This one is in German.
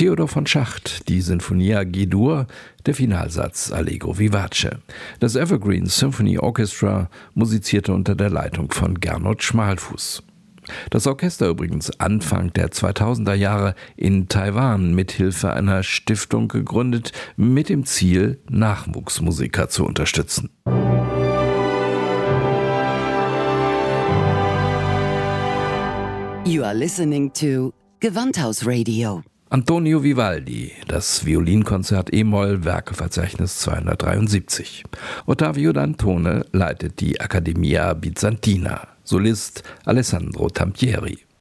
Theodor von Schacht, die Sinfonia G-Dur, der Finalsatz Allegro vivace. Das Evergreen Symphony Orchestra musizierte unter der Leitung von Gernot Schmalfuß. Das Orchester übrigens Anfang der 2000er Jahre in Taiwan mithilfe einer Stiftung gegründet, mit dem Ziel, Nachwuchsmusiker zu unterstützen. You are listening to Gewandhaus-Radio. Antonio Vivaldi, das Violinkonzert E-Moll, Werkeverzeichnis 273. Ottavio Dantone leitet die Accademia Bizantina, Solist Alessandro Tampieri.